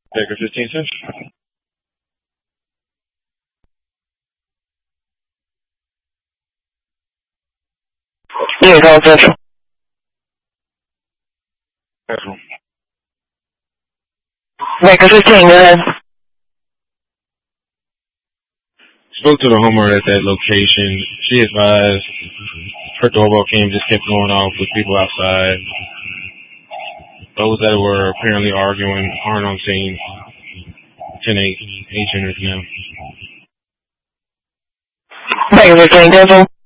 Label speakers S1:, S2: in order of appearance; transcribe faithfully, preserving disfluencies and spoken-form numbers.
S1: Baker fifteen cents.
S2: Yeah, go Central.
S1: Central.
S2: Baker fifteen, go ahead.
S1: Spoke to the homeowner at that location. She advised her doorbell cam just kept going off with people outside. Those that were apparently arguing aren't on scene. ten eight, eight hundred now.
S2: Baker fifteen, Central.